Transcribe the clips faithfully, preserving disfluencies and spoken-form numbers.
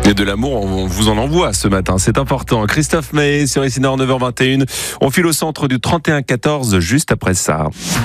Et de l'amour, on vous en envoie ce matin, c'est important. Christophe Maé sur ici Nord, neuf heures vingt et une. On file au centre du trente et un quatorze juste après ça.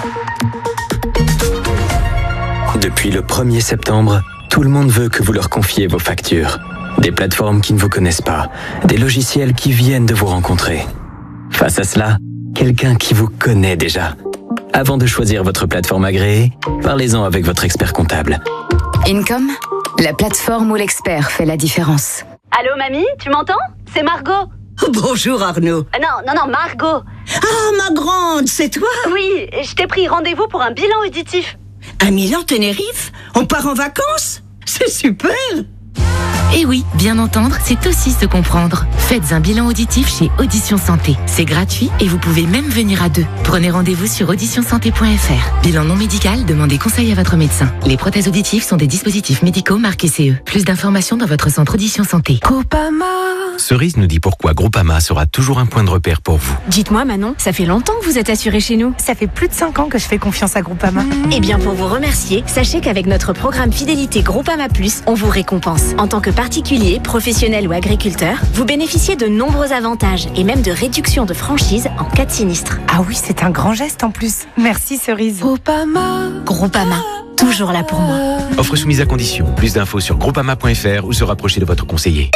Depuis le premier septembre, tout le monde veut que vous leur confiez vos factures. Des plateformes qui ne vous connaissent pas, des logiciels qui viennent de vous rencontrer. Face à cela, quelqu'un qui vous connaît déjà. Avant de choisir votre plateforme agréée, parlez-en avec votre expert comptable. Income, la plateforme où l'expert fait la différence. Allô mamie, tu m'entends? C'est Margot. Bonjour Arnaud. Euh, non, non, non, Margot. Ah, ma grande, c'est toi? Oui, je t'ai pris rendez-vous pour un bilan auditif. À Milan, Tenerife? On part en vacances? C'est super! Et oui, bien entendre, c'est aussi se comprendre. Faites un bilan auditif chez Audition Santé. C'est gratuit et vous pouvez même venir à deux. Prenez rendez-vous sur audition santé point f r. Bilan non médical, demandez conseil à votre médecin. Les prothèses auditives sont des dispositifs médicaux marqués C E. Plus d'informations dans votre centre Audition Santé. Groupama. Cerise nous dit pourquoi Groupama sera toujours un point de repère pour vous. Dites-moi Manon, ça fait longtemps que vous êtes assurée chez nous. Ça fait plus de cinq ans que je fais confiance à Groupama. Mmh. Eh bien pour vous remercier, sachez qu'avec notre programme Fidélité Groupama Plus, on vous récompense. En tant que particulier, professionnel ou agriculteur, vous bénéficiez de nombreux avantages et même de réductions de franchise en cas de sinistre. Ah oui, c'est un grand geste en plus. Merci Cerise. Groupama. Groupama, toujours là pour moi. Offre soumise à condition. Plus d'infos sur groupama point f r ou se rapprocher de votre conseiller.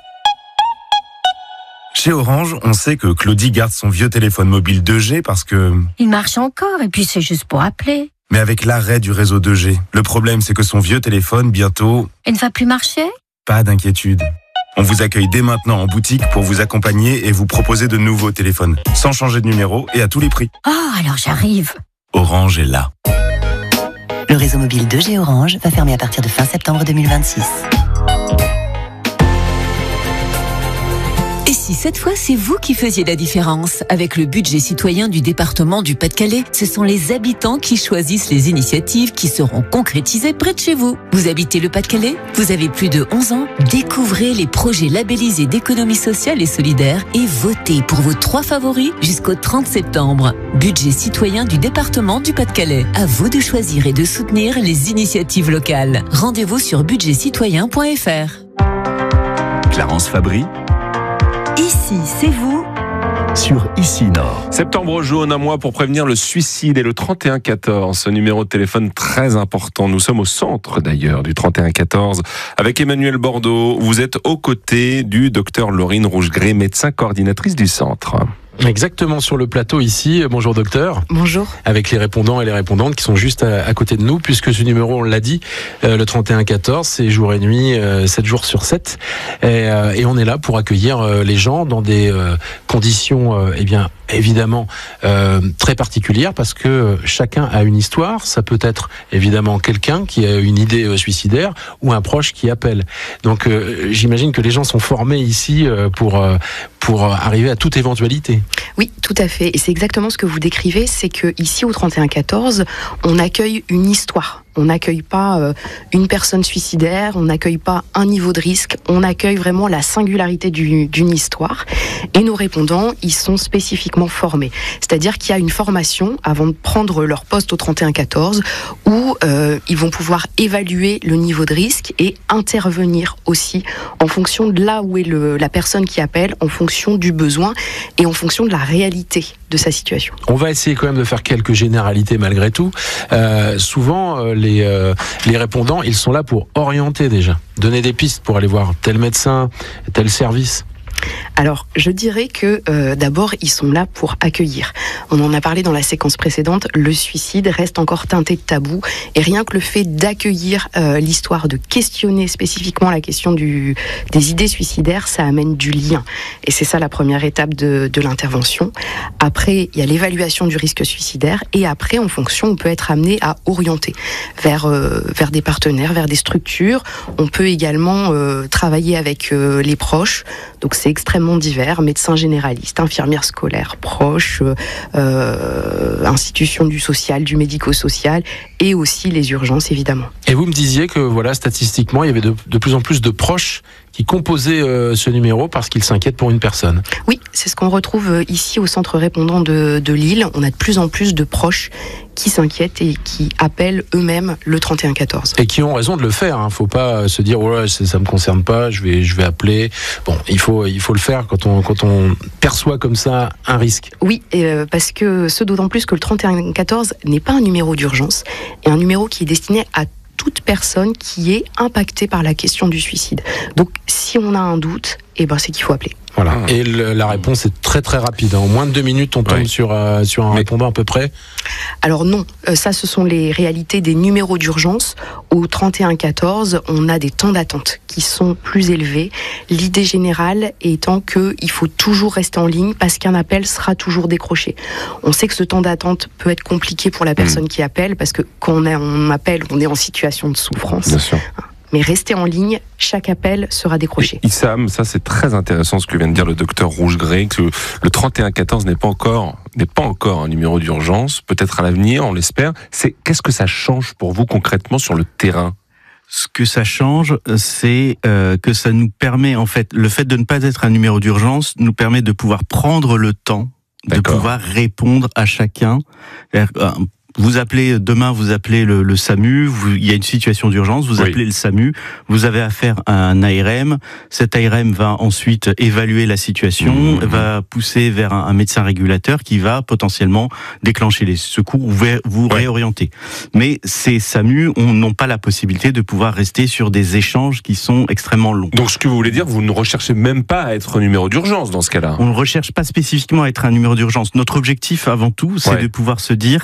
Chez Orange, on sait que Claudie garde son vieux téléphone mobile deux G parce que... Il marche encore et puis c'est juste pour appeler. Mais avec l'arrêt du réseau deux G, le problème c'est que son vieux téléphone, bientôt... Il ne va plus marcher ? Pas d'inquiétude. On vous accueille dès maintenant en boutique pour vous accompagner et vous proposer de nouveaux téléphones, sans changer de numéro et à tous les prix. Oh, alors j'arrive. Orange est là. Le réseau mobile deux G Orange va fermer à partir de fin septembre deux mille vingt-six. Et si cette fois c'est vous qui faisiez la différence? Avec le budget citoyen du département du Pas-de-Calais, ce sont les habitants qui choisissent les initiatives qui seront concrétisées près de chez vous. Vous habitez le Pas-de-Calais? Vous avez plus de onze ans? Découvrez les projets labellisés d'économie sociale et solidaire et votez pour vos trois favoris jusqu'au trente septembre. Budget citoyen du département du Pas-de-Calais. À vous de choisir et de soutenir les initiatives locales. Rendez-vous sur budget citoyen point f r. Clarence Fabry. Ici, c'est vous sur Ici Nord. Septembre jaune, un mois pour prévenir le suicide et le trente et un quatorze. Ce numéro de téléphone très important. Nous sommes au centre d'ailleurs du trente et un quatorze avec Emmanuel Bordeaux. Vous êtes aux côtés du docteur Laurine Rougegré, médecin coordinatrice du centre. Exactement, sur le plateau ici. Bonjour docteur. Bonjour. Avec les répondants et les répondantes qui sont juste à, à côté de nous, puisque ce numéro, on l'a dit, euh, le trente et un quatorze, c'est jour et nuit, euh, sept jours sur sept. Et, euh, et on est là pour accueillir euh, les gens dans des euh, conditions, euh, eh bien, évidemment, euh, très particulières, parce que chacun a une histoire. Ça peut être évidemment quelqu'un qui a une idée euh, suicidaire ou un proche qui appelle. Donc euh, j'imagine que les gens sont formés ici euh, pour, euh, pour arriver à toute éventualité. Oui, tout à fait. Et c'est exactement ce que vous décrivez, c'est que ici au trente et un quatorze, on accueille une histoire. On n'accueille pas euh, une personne suicidaire, on n'accueille pas un niveau de risque, on accueille vraiment la singularité du, d'une histoire. Et nos répondants, ils sont spécifiquement formés. C'est-à-dire qu'il y a une formation avant de prendre leur poste au trente et un quatorze où euh, ils vont pouvoir évaluer le niveau de risque et intervenir aussi en fonction de là où est le, la personne qui appelle, en fonction du besoin et en fonction de la réalité de sa situation. On va essayer quand même de faire quelques généralités malgré tout. Euh, souvent, euh, les, euh, les répondants, ils sont là pour orienter déjà, donner des pistes pour aller voir tel médecin, tel service. Alors, je dirais que euh, d'abord, ils sont là pour accueillir. On en a parlé dans la séquence précédente, le suicide reste encore teinté de tabou. Et rien que le fait d'accueillir euh, l'histoire, de questionner spécifiquement la question du, des idées suicidaires, ça amène du lien. Et c'est ça la première étape de, de l'intervention. Après, il y a l'évaluation du risque suicidaire. Et après, en fonction, on peut être amené à orienter vers, euh, vers des partenaires, vers des structures. On peut également euh, travailler avec euh, les proches. Donc c'est extrêmement divers, médecins généralistes, infirmières scolaires, proches, euh, institutions du social, du médico-social et aussi les urgences évidemment. Et vous me disiez que voilà, statistiquement, il y avait de, de plus en plus de proches qui qui composaient euh, ce numéro parce qu'ils s'inquiètent pour une personne. Oui, c'est ce qu'on retrouve ici au centre répondant de, de Lille. On a de plus en plus de proches qui s'inquiètent et qui appellent eux-mêmes le trente et un quatorze. Et qui ont raison de le faire. Hein. Faut pas se dire oh là, ça me concerne pas, je vais je vais appeler. Bon, il faut il faut le faire quand on quand on perçoit comme ça un risque. Oui, et euh, parce que ce d'autant plus que le trente et un quatorze n'est pas un numéro d'urgence, et un numéro qui est destiné à toute personne qui est impactée par la question du suicide. Donc, si on a un doute, eh ben, c'est qu'il faut appeler. Voilà. Et le, la réponse est très très rapide. En moins de deux minutes, on tombe oui. sur, euh, sur un Mais... répondant à peu près. Alors non, euh, ça ce sont les réalités des numéros d'urgence. Au trente et un quatorze, on a des temps d'attente qui sont plus élevés. L'idée générale étant qu'il faut toujours rester en ligne parce qu'un appel sera toujours décroché. On sait que ce temps d'attente peut être compliqué pour la personne mmh. qui appelle parce que quand on, a, on appelle, on est en situation de souffrance. Bien sûr. Mais restez en ligne, chaque appel sera décroché. Et Issam, ça c'est très intéressant ce que vient de dire le docteur Rougegré, que le trente et un quatorze n'est pas encore, n'est pas encore un numéro d'urgence, peut-être à l'avenir, on l'espère. C'est, qu'est-ce que ça change pour vous concrètement sur le terrain ? Ce que ça change, c'est euh, que ça nous permet, en fait, le fait de ne pas être un numéro d'urgence nous permet de pouvoir prendre le temps de D'accord. pouvoir répondre à chacun. Vous appelez, demain vous appelez le, le SAMU, vous, il y a une situation d'urgence, vous appelez oui. le SAMU, vous avez affaire à un A R M, cet A R M va ensuite évaluer la situation, mmh. va pousser vers un, un médecin régulateur qui va potentiellement déclencher les secours ou vous ouais. réorienter. Mais ces SAMU n'ont pas la possibilité de pouvoir rester sur des échanges qui sont extrêmement longs. Donc ce que vous voulez dire, vous ne recherchez même pas à être un numéro d'urgence dans ce cas-là ? On ne recherche pas spécifiquement à être un numéro d'urgence. Notre objectif avant tout, c'est ouais. de pouvoir se dire...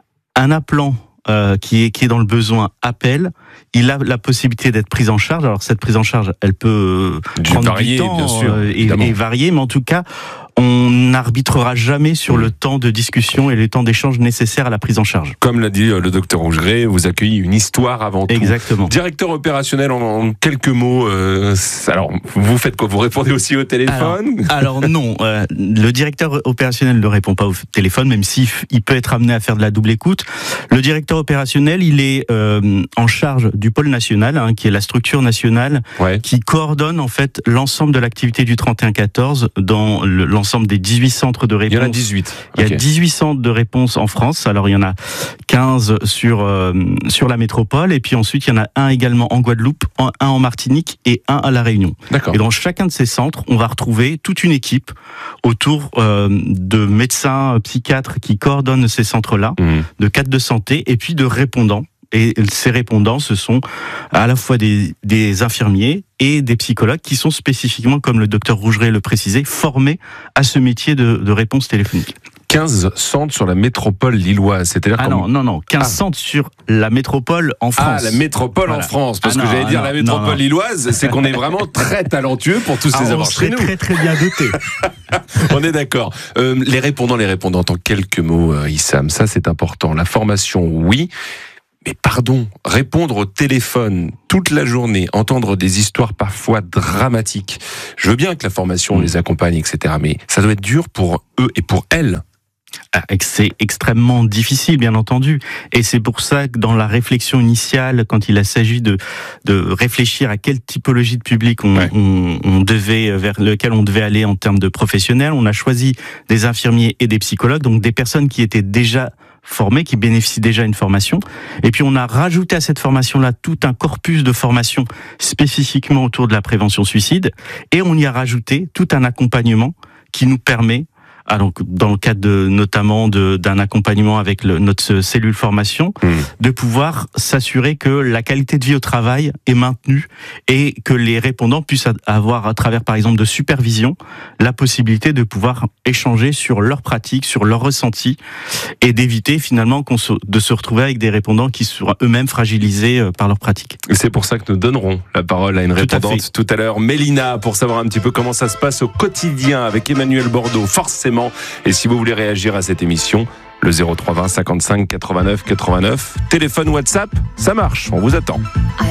Un appelant euh, qui est qui est dans le besoin appelle, il a la possibilité d'être pris en charge. Alors cette prise en charge, elle peut du prendre varier, du temps bien sûr, euh, et, et varier, mais en tout cas, on n'arbitrera jamais sur mmh. le temps de discussion et le temps d'échange nécessaire à la prise en charge. Comme l'a dit le docteur Rougegré, vous accueillez une histoire avant tout. Exactement. Directeur opérationnel, en, en quelques mots, euh, alors vous faites quoi ? Vous répondez aussi au téléphone ? Alors, alors non, euh, le directeur opérationnel ne répond pas au téléphone, même s'il il peut être amené à faire de la double écoute. Le directeur opérationnel, il est euh, en charge du pôle national, hein, qui est la structure nationale, ouais. qui coordonne en fait l'ensemble de l'activité du trente et un quatorze dans le, l'ensemble des dix-huit centres de réponse. Il y en a dix-huit. Il y okay. a dix-huit centres de réponse en France. Alors il y en a quinze sur euh, sur la métropole et puis ensuite il y en a un également en Guadeloupe, un en Martinique et un à La Réunion. D'accord. Et dans chacun de ces centres, on va retrouver toute une équipe autour euh, de médecins psychiatres qui coordonnent ces centres-là, mmh. de cadres de santé et puis de répondants. Et ces répondants, ce sont à la fois des, des infirmiers et des psychologues qui sont spécifiquement, comme le docteur Rougegré le précisait, formés à ce métier de, de réponse téléphonique. quinze centres sur la métropole lilloise, c'est-à-dire ah non, non, non, quinze ah. centres sur la métropole en France. Ah, la métropole voilà. en France, parce ah que non, j'allais ah dire non, la métropole non, non. lilloise, c'est qu'on est vraiment très talentueux pour tous ah, ces avoir chez nous. On serait très très bien dotés. On est d'accord. Euh, les répondants, les répondantes, en quelques mots, euh, Issam, ça c'est important. La formation, oui. Mais pardon, répondre au téléphone toute la journée, entendre des histoires parfois dramatiques. Je veux bien que la formation les accompagne, et cetera. Mais ça doit être dur pour eux et pour elles. Ah, c'est extrêmement difficile, bien entendu. Et c'est pour ça que dans la réflexion initiale, quand il s'agit de, de réfléchir à quelle typologie de public on, ouais. on, on devait, vers lequel on devait aller en termes de professionnels, on a choisi des infirmiers et des psychologues, donc des personnes qui étaient déjà formés, qui bénéficient déjà d'une formation. Et puis on a rajouté à cette formation-là tout un corpus de formation spécifiquement autour de la prévention suicide. Et on y a rajouté tout un accompagnement qui nous permet, ah donc dans le cadre de, notamment de, d'un accompagnement avec le, notre cellule formation, mmh. de pouvoir s'assurer que la qualité de vie au travail est maintenue et que les répondants puissent avoir, à travers par exemple de supervision, la possibilité de pouvoir échanger sur leurs pratiques, sur leurs ressentis et d'éviter finalement qu'on se, de se retrouver avec des répondants qui soient eux-mêmes fragilisés par leurs pratiques. Et c'est pour ça que nous donnerons la parole à une répondante tout à, tout à l'heure, Mélina, pour savoir un petit peu comment ça se passe au quotidien avec Emmanuel Bordeaux, forcément. Et si vous voulez réagir à cette émission, le zéro trois vingt cinquante-cinq quatre-vingt-neuf quatre-vingt-neuf, téléphone WhatsApp, ça marche, on vous attend.